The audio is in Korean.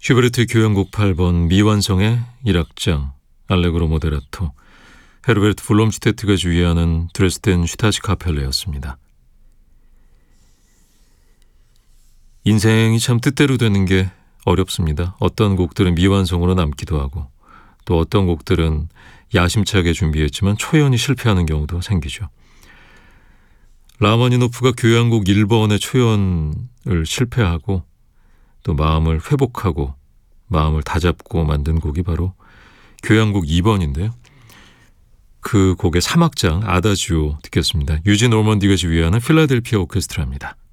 슈베르트의 교향곡 8번 미완성의 1악장 알레그로 모데라토, 헤르베르트 블롬슈테트가 주의하는 드레스덴 슈타지 카펠레였습니다. 인생이 참 뜻대로 되는 게 어렵습니다. 어떤 곡들은 미완성으로 남기도 하고 또 어떤 곡들은 야심차게 준비했지만 초연이 실패하는 경우도 생기죠. 라마니노프가 교향곡 1번의 초연을 실패하고 또 마음을 회복하고 마음을 다잡고 만든 곡이 바로 교향곡 2번인데요. 그 곡의 3악장 아다지오 듣겠습니다. 유진 오먼디가 지휘하는 필라델피아 오케스트라입니다.